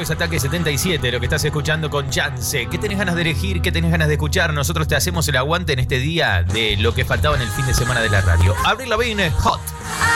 es Ataque 77, lo que estás escuchando con Chance. ¿Qué tenés ganas de elegir? ¿Qué tenés ganas de escuchar? Nosotros te hacemos el aguante en este día de lo que faltaba en el fin de semana de la radio. Avril Lavigne, Hot.